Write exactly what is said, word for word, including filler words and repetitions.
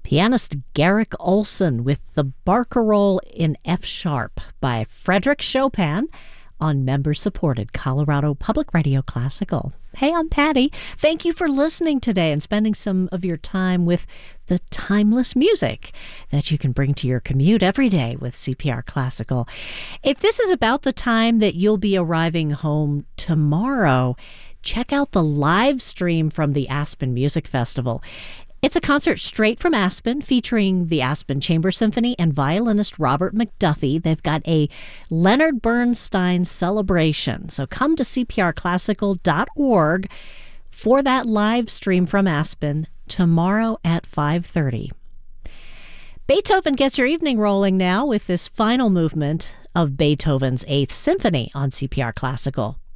pianist Garrick Olson with the Barcarolle in F sharp by Frédéric Chopin on member-supported Colorado Public Radio Classical. Hey, I'm Patty. Thank you for listening today and spending some of your time with the timeless music that you can bring to your commute every day with C P R Classical. If this is about the time that you'll be arriving home tomorrow, check out the live stream from the Aspen Music Festival. It's a concert straight from Aspen featuring the Aspen Chamber Symphony and violinist Robert McDuffie. They've got a Leonard Bernstein celebration. So come to C P R classical dot org for that live stream from Aspen tomorrow at five thirty. Beethoven gets your evening rolling now with this final movement of Beethoven's Eighth Symphony on C P R Classical.